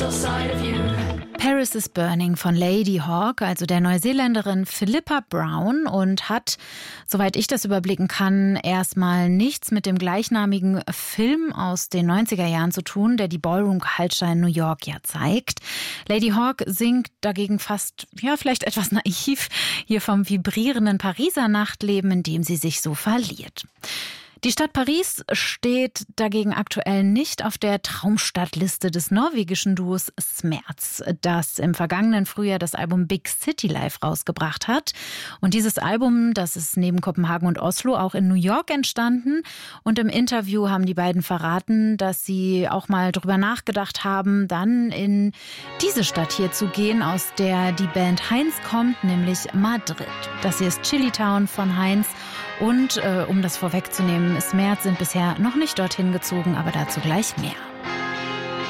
Paris is Burning von Ladyhawke, also der Neuseeländerin Philippa Brown, und hat, soweit ich das überblicken kann, erstmal nichts mit dem gleichnamigen Film aus den 90er Jahren zu tun, der die Ballroom-Culture in New York ja zeigt. Ladyhawke singt dagegen fast, vielleicht etwas naiv, hier vom vibrierenden Pariser Nachtleben, in dem sie sich so verliert. Die Stadt Paris steht dagegen aktuell nicht auf der Traumstadtliste des norwegischen Duos Smerz, das im vergangenen Frühjahr das Album Big City Life rausgebracht hat. Und dieses Album, das ist neben Kopenhagen und Oslo auch in New York entstanden. Und im Interview haben die beiden verraten, dass sie auch mal drüber nachgedacht haben, dann in diese Stadt hier zu gehen, aus der die Band Heinz kommt, nämlich Madrid. Das hier ist Chili Town von Heinz. Und um das vorwegzunehmen, Smerz sind bisher noch nicht dorthin gezogen, aber dazu gleich mehr.